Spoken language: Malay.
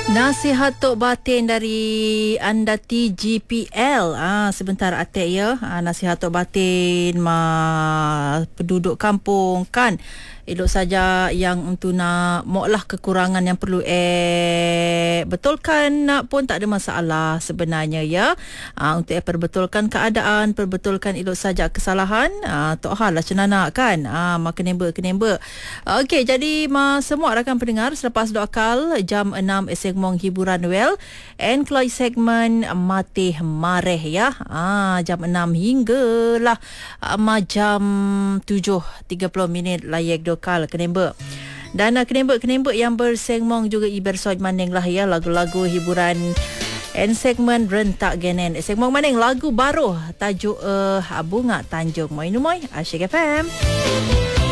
Nasihat tok batin dari anda TGPL. Sebentar atik ya. Nasihat tok batin penduduk kampung kan. Elok saja yang untuk nak moklah kekurangan yang perlu betulkan nak pun tak ada masalah sebenarnya ya. Untuk perbetulkan keadaan, perbetulkan elok saja kesalahan. Tok hal lah cenana kan. Maka kenemba. Okey, jadi semua rakan pendengar selepas dua akal jam 6 segmen hiburan well and kelai segmen Matih Mareh ya. Jam 6 hinggalah jam 7.30 layak dokal kenemba. Dan kenemba-kenemba yang bersengmong juga ibersoj maning lah ya lagu-lagu hiburan and segmen rentak genen. Segmen maning lagu baru tajuk Bunga Tanjung. Moi Asyik FM.